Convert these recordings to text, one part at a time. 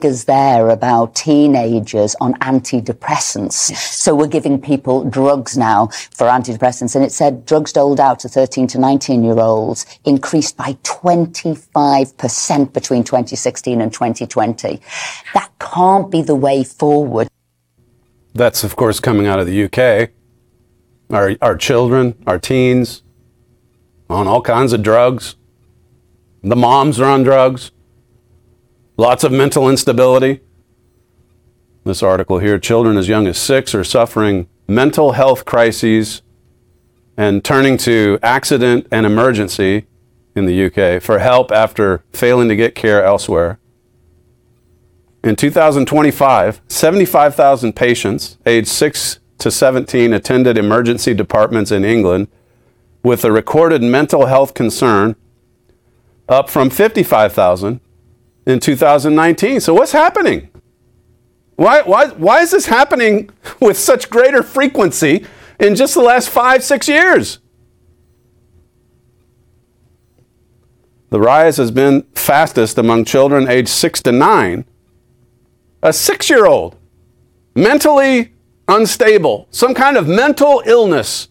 Is there about teenagers on antidepressants. Yes. So we're giving people drugs now for antidepressants. And it said drugs doled out to 13 to 19-year-olds increased by 25% between 2016 and 2020. That can't be the way forward. That's, of course, coming out of the UK. Our children, our teens, on all kinds of drugs. The moms are on drugs. Lots of mental instability. This article here, children as young as 6 are suffering mental health crises and turning to accident and emergency in the UK for help after failing to get care elsewhere. In 2025, 75,000 patients aged 6 to 17 attended emergency departments in England with a recorded mental health concern, up from 55,000 in 2019. So what's happening? Why is this happening with such greater frequency in just the last 5-6 years? The rise has been fastest among children aged 6 to 9. A 6-year-old, mentally unstable, some kind of mental illness.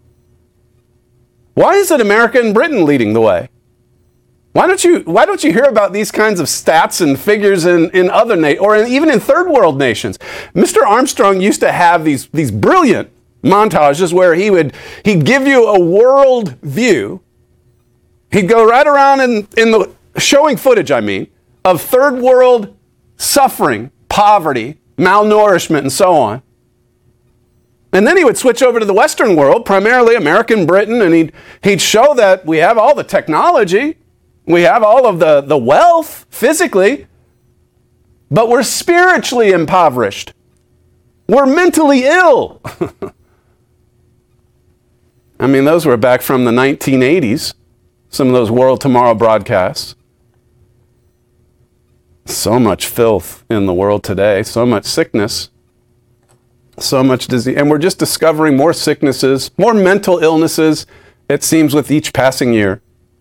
Why is it America and Britain leading the way? Why don't you hear about these kinds of stats and figures in other even in third world nations? Mr. Armstrong used to have these brilliant montages where he'd give you a world view. He'd go right around in the showing footage, of third world suffering, poverty, malnourishment, and so on. And then he would switch over to the Western world, primarily American Britain, and he'd show that we have all the technology. We have all of the wealth physically, but we're spiritually impoverished. We're mentally ill. Those were back from the 1980s, some of those World Tomorrow broadcasts. So much filth in the world today, so much sickness, so much disease. And we're just discovering more sicknesses, more mental illnesses, it seems, with each passing year.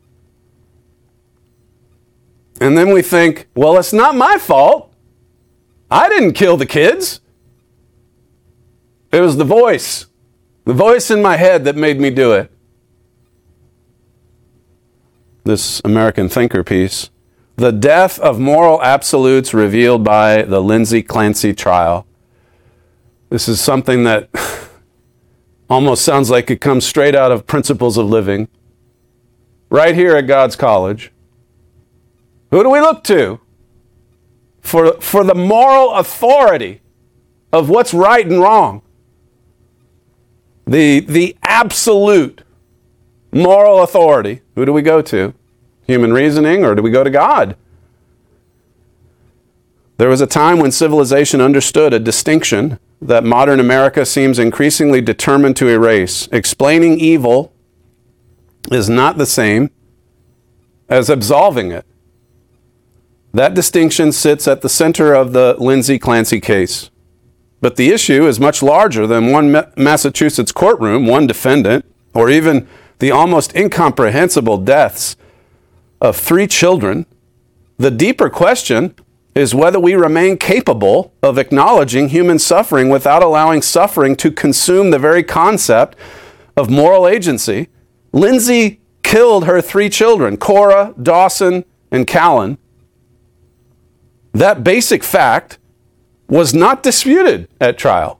And then we think, well, it's not my fault. I didn't kill the kids. It was the voice in my head that made me do it. This American thinker piece, The Death of Moral Absolutes Revealed by the Lindsay Clancy Trial. This is something that almost sounds like it comes straight out of Principles of Living, right here at God's College. Who do we look to for the moral authority of what's right and wrong? The absolute moral authority. Who do we go to? Human reasoning, or do we go to God? There was a time when civilization understood a distinction that modern America seems increasingly determined to erase. Explaining evil is not the same as absolving it. That distinction sits at the center of the Lindsay Clancy case. But the issue is much larger than one Massachusetts courtroom, one defendant, or even the almost incomprehensible deaths of 3 children. The deeper question is whether we remain capable of acknowledging human suffering without allowing suffering to consume the very concept of moral agency. Lindsay killed her 3 children, Cora, Dawson, and Callan. That basic fact was not disputed at trial.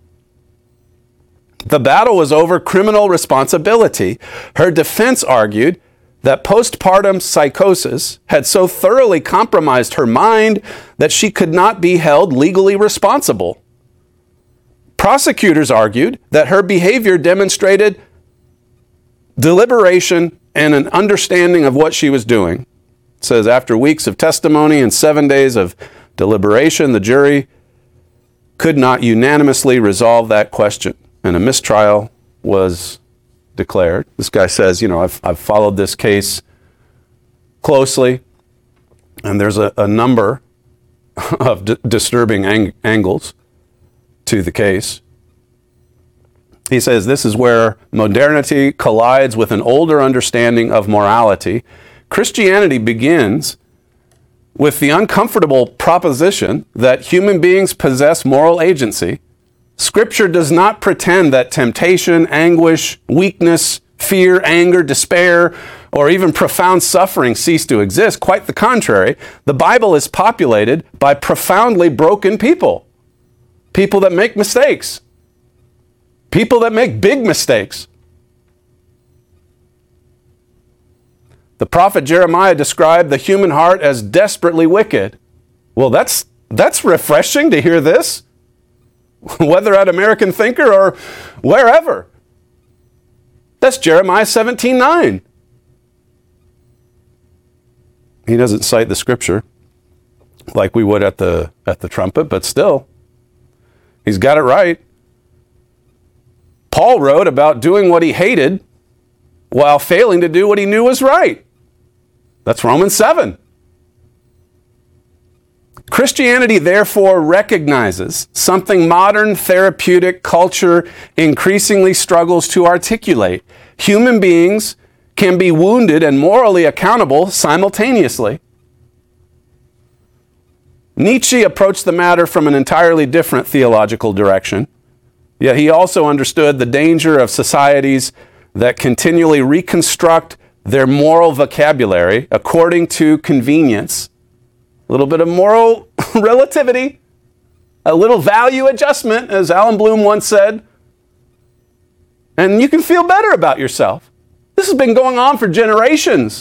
The battle was over criminal responsibility. Her defense argued that postpartum psychosis had so thoroughly compromised her mind that she could not be held legally responsible. Prosecutors argued that her behavior demonstrated deliberation and an understanding of what she was doing. It says, after weeks of testimony and 7 days of deliberation, the jury could not unanimously resolve that question, and a mistrial was declared. This guy says, I've followed this case closely, and there's a number of disturbing angles to the case. He says this is where modernity collides with an older understanding of morality. Christianity begins with the uncomfortable proposition that human beings possess moral agency, Scripture does not pretend that temptation, anguish, weakness, fear, anger, despair, or even profound suffering cease to exist. Quite the contrary, the Bible is populated by profoundly broken people. People that make mistakes. People that make big mistakes. The prophet Jeremiah described the human heart as desperately wicked. Well, that's refreshing to hear this, whether at American Thinker or wherever. That's Jeremiah 17:9. He doesn't cite the scripture like we would at the trumpet, but still, he's got it right. Paul wrote about doing what he hated while failing to do what he knew was right. That's Romans 7. Christianity, therefore, recognizes something modern therapeutic culture increasingly struggles to articulate. Human beings can be wounded and morally accountable simultaneously. Nietzsche approached the matter from an entirely different theological direction, yet he also understood the danger of societies that continually reconstruct their moral vocabulary according to convenience. A little bit of moral relativity, a little value adjustment, as Alan Bloom once said, and you can feel better about yourself. This has been going on for generations.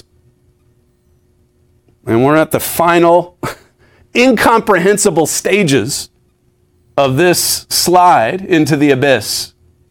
And we're at the final, incomprehensible stages of this slide into the abyss.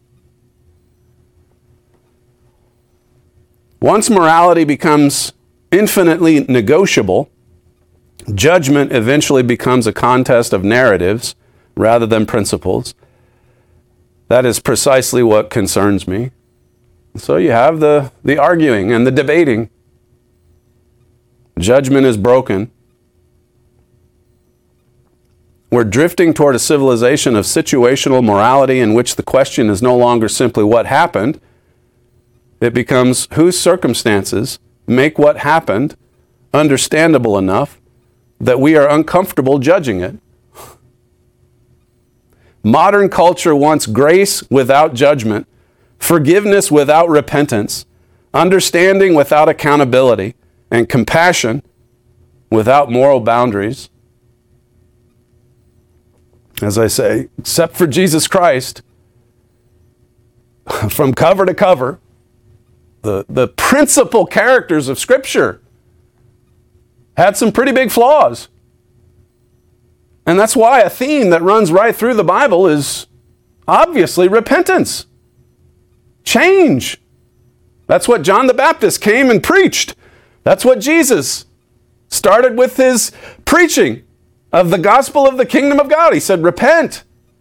Once morality becomes infinitely negotiable, judgment eventually becomes a contest of narratives rather than principles. That is precisely what concerns me. So you have the arguing and the debating. Judgment is broken. We're drifting toward a civilization of situational morality in which the question is no longer simply what happened. It becomes whose circumstances make what happened understandable enough that we are uncomfortable judging it. Modern culture wants grace without judgment, forgiveness without repentance, understanding without accountability, and compassion without moral boundaries. As I say, except for Jesus Christ, from cover to cover, the principal characters of Scripture had some pretty big flaws. And that's why a theme that runs right through the Bible is obviously repentance. Change. That's what John the Baptist came and preached. That's what Jesus started with his preaching of the gospel of the kingdom of God. He said, repent.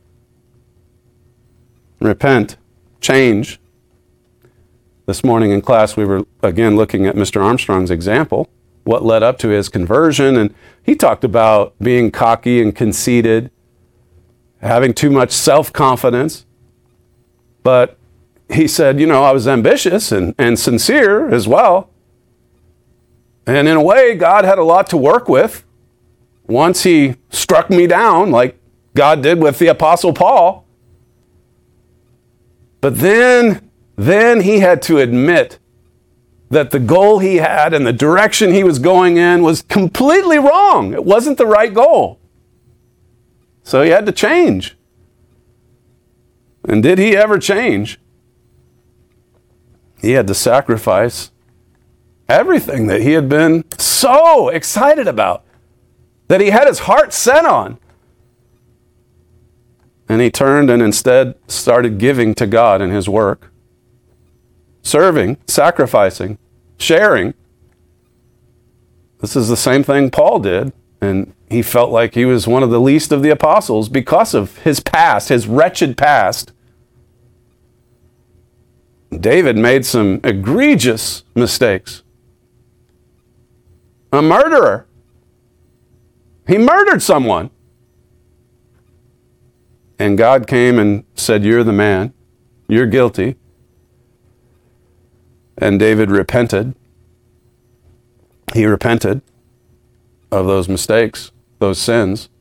Repent. Change. This morning in class, we were again looking at Mr. Armstrong's example, what led up to his conversion, and he talked about being cocky and conceited, having too much self-confidence. But he said, I was ambitious and sincere as well. And in a way, God had a lot to work with once he struck me down, like God did with the Apostle Paul. But then he had to admit that the goal he had and the direction he was going in was completely wrong. It wasn't the right goal. So he had to change. And did he ever change? He had to sacrifice everything that he had been so excited about, that he had his heart set on. And he turned and instead started giving to God in his work. Serving, sacrificing, sharing. This is the same thing Paul did, and he felt like he was one of the least of the apostles because of his past, his wretched past. David made some egregious mistakes. A murderer. He murdered someone. And God came and said, "You're the man. You're guilty." And David repented. He repented. of those mistakes, those sins.